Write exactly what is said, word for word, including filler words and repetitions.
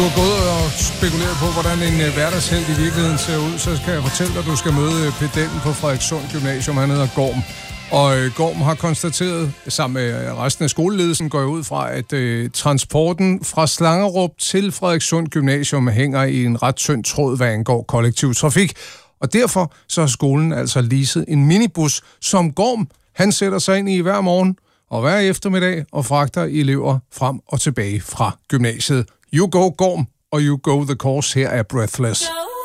du har gået og spekuleret på, hvordan en uh, hverdagshelt i virkeligheden ser ud, så skal jeg fortælle dig, at du skal møde uh, pedellen på Frederikssund Gymnasium. Han hedder Gorm. Og uh, Gorm har konstateret, sammen med uh, resten af skoleledelsen, går jeg ud fra, at uh, transporten fra Slangerup til Frederikssund Gymnasium hænger i en ret tynd tråd, hvad angår kollektiv trafik. Og derfor så har skolen altså leaset en minibus, som Gorm han sætter sig ind i hver morgen og hver eftermiddag og fragter elever frem og tilbage fra gymnasiet. You go, Gorm, og you go the course. Her er Breathless.